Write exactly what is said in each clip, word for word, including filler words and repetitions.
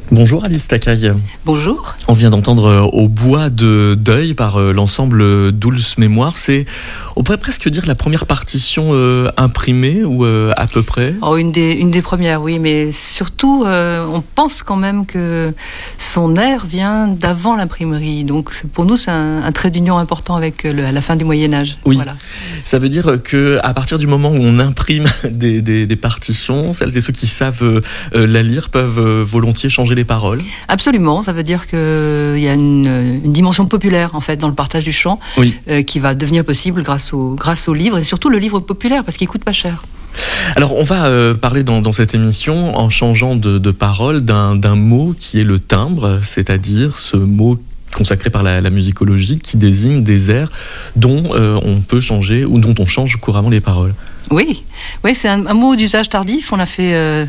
Bonjour Alice Takai. Bonjour. On vient d'entendre Au bois de deuil par l'ensemble Dulce Mémoire. C'est, on pourrait presque dire, la première partition euh, imprimée ou euh, à peu près. Oh, une des une des premières, oui, mais surtout, euh, on pense quand même que son air vient d'avant l'imprimerie. Donc pour nous, c'est un, un trait d'union important avec le, à la fin du Moyen Âge. Oui. Voilà. Ça veut dire que à partir du moment où on imprime des, des, des partitions, celles et ceux qui savent euh, la lire peuvent euh, volontiers changer les paroles. Absolument, ça veut dire qu'il y a une, une dimension populaire en fait dans le partage du chant, oui. euh, qui va devenir possible grâce au grâce au livre et surtout le livre populaire parce qu'il coûte pas cher. Alors on va euh, parler dans, dans cette émission en changeant de, de parole d'un, d'un mot qui est le timbre, c'est-à-dire ce mot consacré par la, la musicologie qui désigne des airs dont euh, on peut changer ou dont on change couramment les paroles. Oui, oui, c'est un, un mot d'usage tardif. On a fait euh,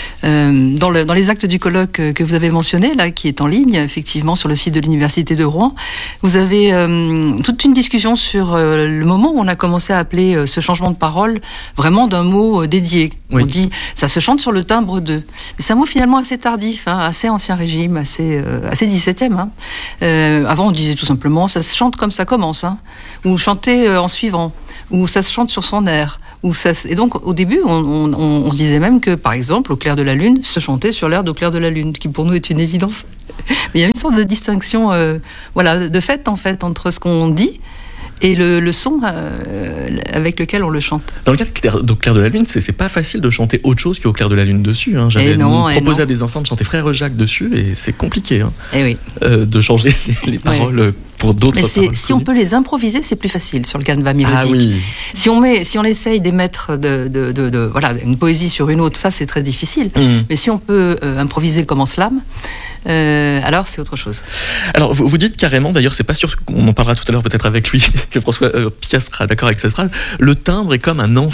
euh, dans, le, dans les actes du colloque que vous avez mentionné, là, qui est en ligne, effectivement, sur le site de l'Université de Rouen. Vous avez euh, toute une discussion sur euh, le moment où on a commencé à appeler euh, ce changement de parole vraiment d'un mot euh, dédié. Oui. On dit, ça se chante sur le timbre de. C'est un mot finalement assez tardif, hein, assez ancien régime, assez, euh, assez dix-septième. Hein. Euh, avant, on disait tout simplement, ça se chante comme ça commence, hein, ou chanter euh, en suivant, ou ça se chante sur son air. Où ça, et donc, au début, on, on, on se disait même que, par exemple, Au clair de la lune, se chantait sur l'air d'Au clair de la lune, qui pour nous est une évidence. Mais il y a une sorte de distinction, euh, voilà, de fait, en fait, entre ce qu'on dit et le, le son euh, avec lequel on le chante. Dans le cas d'Au clair de la lune, c'est, c'est pas facile de chanter autre chose qu'Au clair de la lune dessus. Hein. J'avais non, proposé non. à des enfants de chanter Frère Jacques dessus et c'est compliqué hein, et oui. euh, de changer les, les paroles. Oui. Pour d'autres Mais c'est, paroles si on peut les improviser, c'est plus facile sur le canevas mélodique. Ah oui. Si on met, si on essaye d'émettre de, de, de, de, voilà, une poésie sur une autre, ça c'est très difficile. Mmh. Mais si on peut euh, improviser comme en slam, euh, alors c'est autre chose. Alors vous, vous dites carrément, d'ailleurs c'est pas sûr qu'on en parlera tout à l'heure peut-être avec lui, que François euh, Piat sera d'accord avec cette phrase, le timbre est comme un enfant